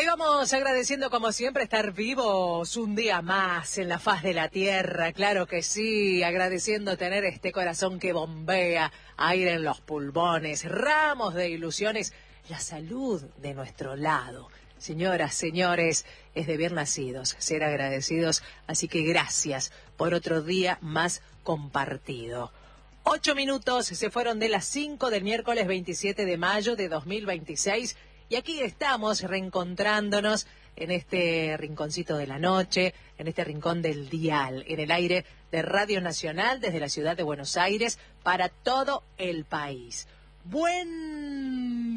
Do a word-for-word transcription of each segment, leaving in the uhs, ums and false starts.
vamos agradeciendo como siempre estar vivos un día más en la faz de la tierra, claro que sí, agradeciendo tener este corazón que bombea, aire en los pulmones, ramos de ilusiones, la salud de nuestro lado. Señoras, señores, es de bien nacidos ser agradecidos, así que gracias por otro día más compartido. Ocho minutos se fueron de las cinco del miércoles veintisiete de mayo de dos mil veintiséis y aquí estamos reencontrándonos en este rinconcito de la noche, en este rincón del dial, en el aire de Radio Nacional desde la ciudad de Buenos Aires para todo el país. Buen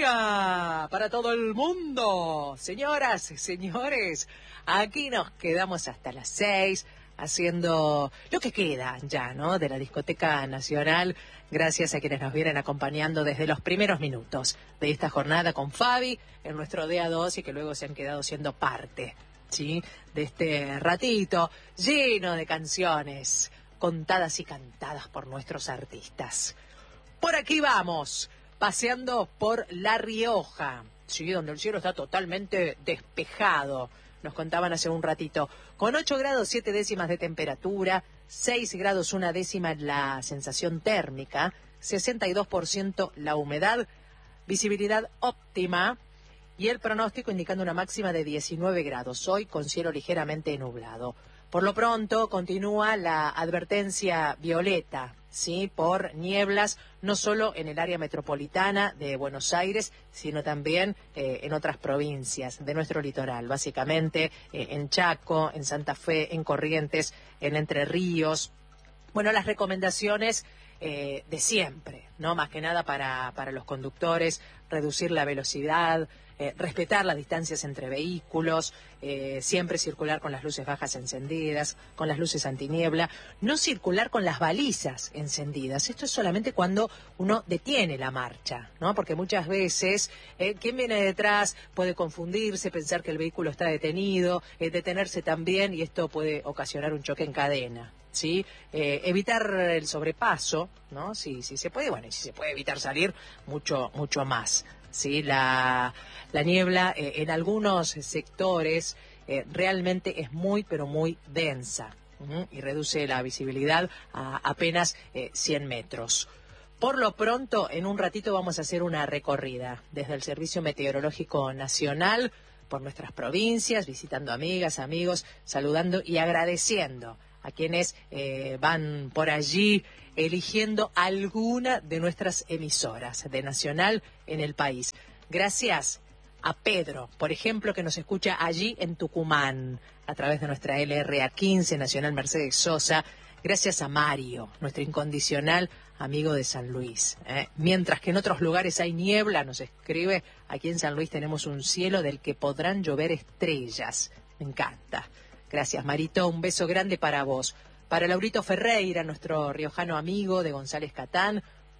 día para todo el mundo, señoras, señores, aquí nos quedamos hasta las seis. Haciendo lo que queda ya, ¿no?, de la Discoteca Nacional, gracias a quienes nos vienen acompañando desde los primeros minutos de esta jornada con Fabi en nuestro día dos y que luego se han quedado siendo parte, ¿sí?, de este ratito lleno de canciones contadas y cantadas por nuestros artistas. Por aquí vamos, paseando por La Rioja, ¿sí?, donde el cielo está totalmente despejado. Nos contaban hace un ratito, con ocho grados siete décimas de temperatura, seis grados una décima la sensación térmica, sesenta y dos por ciento la humedad, visibilidad óptima y el pronóstico indicando una máxima de diecinueve grados, hoy con cielo ligeramente nublado. Por lo pronto continúa la advertencia violeta, ¿sí?, por nieblas, no solo en el área metropolitana de Buenos Aires, sino también eh, en otras provincias de nuestro litoral, básicamente eh, en Chaco, en Santa Fe, en Corrientes, en Entre Ríos. Bueno, las recomendaciones eh, de siempre, ¿no? Más que nada para, para los conductores, reducir la velocidad, Eh, respetar las distancias entre vehículos, eh, siempre circular con las luces bajas encendidas, con las luces antiniebla, no circular con las balizas encendidas. Esto es solamente cuando uno detiene la marcha, ¿no? Porque muchas veces eh, quien viene detrás puede confundirse, pensar que el vehículo está detenido, eh, detenerse también y esto puede ocasionar un choque en cadena. ¿Sí? Eh, evitar el sobrepaso, ¿no? Si, si se puede, bueno, y si se puede evitar salir, mucho, mucho más. ¿Sí? La, la niebla eh, en algunos sectores eh, realmente es muy, pero muy densa, ¿sí? Y reduce la visibilidad a apenas eh, cien metros. Por lo pronto, en un ratito vamos a hacer una recorrida desde el Servicio Meteorológico Nacional por nuestras provincias, visitando amigas, amigos, saludando y agradeciendo a quienes eh, van por allí eligiendo alguna de nuestras emisoras de Nacional en el país. Gracias a Pedro, por ejemplo, que nos escucha allí en Tucumán, a través de nuestra L R A quince, Nacional Mercedes Sosa. Gracias a Mario, nuestro incondicional amigo de San Luis. ¿eh? Mientras que en otros lugares hay niebla, nos escribe, aquí en San Luis tenemos un cielo del que podrán llover estrellas. Me encanta. Gracias, Marito. Un beso grande para vos. Para Laurito Ferreira, nuestro riojano amigo de González Catán,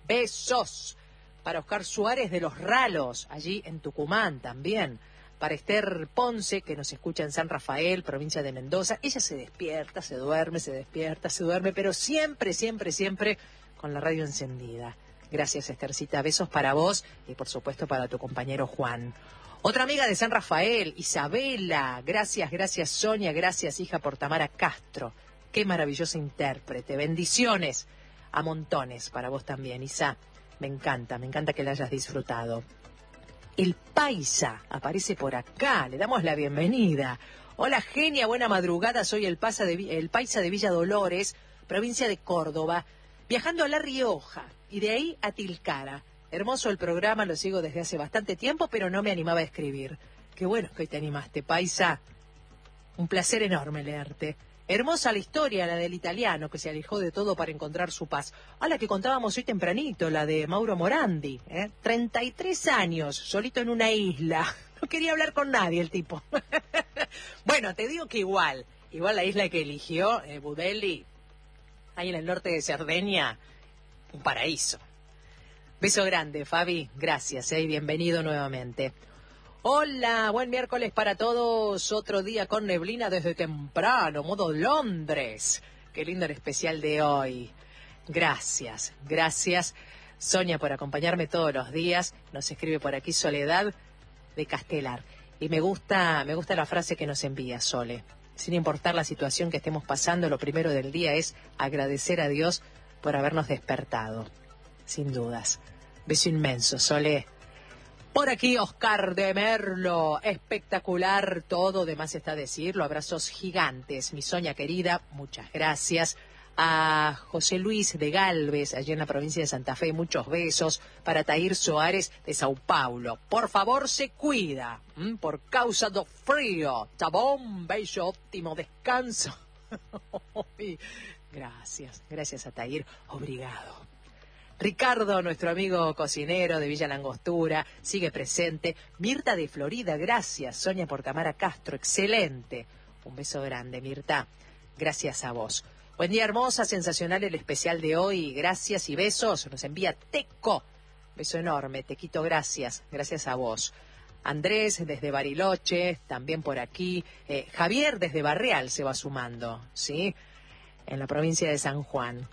besos. Para Oscar Suárez de Los Ralos, allí en Tucumán también. Para Esther Ponce, que nos escucha en San Rafael, provincia de Mendoza. Ella se despierta, se duerme, se despierta, se duerme, pero siempre, siempre, siempre con la radio encendida. Gracias, Esthercita. Besos para vos y, por supuesto, para tu compañero Juan. Otra amiga de San Rafael, Isabela. Gracias, gracias, Sonia. Gracias, hija, por Tamara Castro. Qué maravillosa intérprete. Bendiciones a montones para vos también, Isa. Me encanta, me encanta que la hayas disfrutado. El Paisa aparece por acá. Le damos la bienvenida. Hola, genia, buena madrugada. Soy el, Pasa de, el Paisa de Villa Dolores, provincia de Córdoba, viajando a La Rioja y de ahí a Tilcara. Hermoso el programa, lo sigo desde hace bastante tiempo, pero no me animaba a escribir. Qué bueno que hoy te animaste, Paisa. Un placer enorme leerte. Hermosa la historia, la del italiano que se alejó de todo para encontrar su paz. A la que contábamos hoy tempranito, la de Mauro Morandi. ¿eh? treinta y tres años, solito en una isla. No quería hablar con nadie el tipo. Bueno, te digo que igual. Igual la isla que eligió, eh, Budelli, ahí en el norte de Cerdeña, un paraíso. Beso grande, Fabi. Gracias, ¿eh? Y bienvenido nuevamente. Hola, buen miércoles para todos. Otro día con neblina desde temprano, modo Londres. Qué lindo el especial de hoy. Gracias, gracias, Sonia, por acompañarme todos los días. Nos escribe por aquí Soledad de Castelar. Y me gusta, me gusta la frase que nos envía Sole. Sin importar la situación que estemos pasando, lo primero del día es agradecer a Dios por habernos despertado. Sin dudas. Beso inmenso, Sole. Por aquí Oscar de Merlo, espectacular todo, de más está decirlo, abrazos gigantes. Mi Sonia querida, muchas gracias. A José Luis de Galvez, allí en la provincia de Santa Fe, muchos besos. Para Tair Soares de Sao Paulo, por favor se cuida, ¿m? por causa do frío. Tabón, bello, óptimo descanso. Gracias, gracias a Tair, obrigado. Ricardo, nuestro amigo cocinero de Villa Langostura, sigue presente. Mirta de Florida, gracias. Sonia Portamara Castro, excelente. Un beso grande, Mirta. Gracias a vos. Buen día, hermosa, sensacional el especial de hoy. Gracias y besos. Nos envía Teco. Beso enorme, Tequito, gracias. Gracias a vos. Andrés desde Bariloche, también por aquí. Eh, Javier desde Barreal se va sumando, ¿sí? En la provincia de San Juan.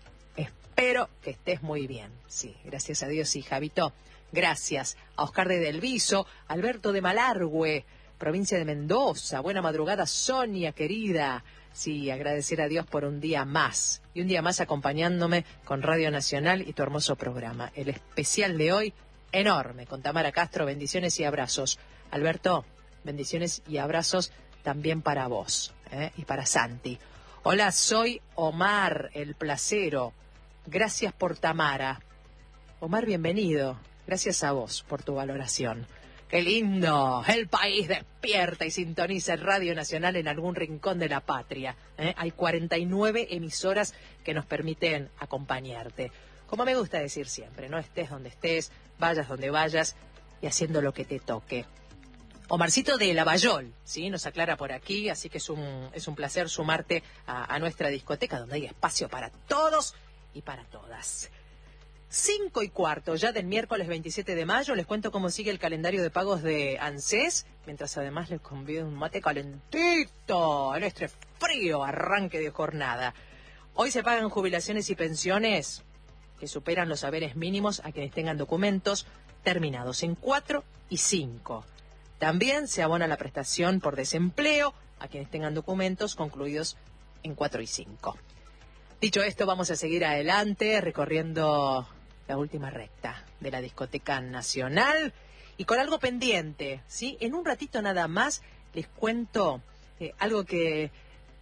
Espero que estés muy bien. Sí, gracias a Dios, sí, Javito. Gracias a Oscar de Delviso, Alberto de Malargüe, provincia de Mendoza. Buena madrugada, Sonia, querida. Sí, agradecer a Dios por un día más. Y un día más acompañándome con Radio Nacional y tu hermoso programa. El especial de hoy, enorme, con Tamara Castro. Bendiciones y abrazos. Alberto, bendiciones y abrazos también para vos, ¿eh? Y para Santi. Hola, soy Omar, el placero. Gracias por Tamara. Omar, bienvenido. Gracias a vos por tu valoración. ¡Qué lindo! El país despierta y sintoniza el Radio Nacional en algún rincón de la patria. ¿eh? Hay cuarenta y nueve emisoras que nos permiten acompañarte. Como me gusta decir siempre, no estés donde estés, vayas donde vayas y haciendo lo que te toque. Omarcito de Lavallol, ¿sí? Nos aclara por aquí, así que es un, es un placer sumarte a, a nuestra discoteca donde hay espacio para todos y para todas. Cinco y cuarto ya del miércoles veintisiete de mayo. Les cuento cómo sigue el calendario de pagos de ANSES, mientras además les convido un mate calentito en este frío arranque de jornada. Hoy se pagan jubilaciones y pensiones que superan los haberes mínimos a quienes tengan documentos terminados en cuatro y cinco. También se abona la prestación por desempleo a quienes tengan documentos concluidos en cuatro y cinco. Dicho esto, vamos a seguir adelante recorriendo la última recta de la Discoteca Nacional y con algo pendiente, ¿sí? En un ratito nada más les cuento eh, algo que,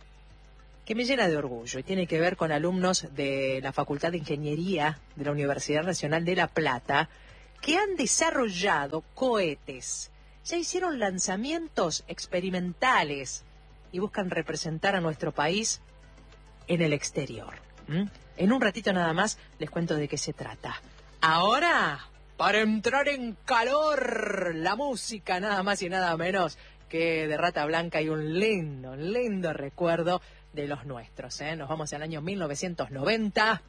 que me llena de orgullo y tiene que ver con alumnos de la Facultad de Ingeniería de la Universidad Nacional de La Plata que han desarrollado cohetes. Ya hicieron lanzamientos experimentales y buscan representar a nuestro país en el exterior. ¿Mm? En un ratito nada más les cuento de qué se trata. Ahora, para entrar en calor, la música nada más y nada menos que de Rata Blanca y un lindo, lindo recuerdo de los nuestros. ¿eh? Nos vamos al año mil novecientos noventa.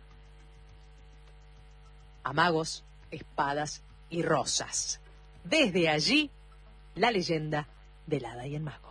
A magos, espadas y rosas. Desde allí, la leyenda del hada y el mago.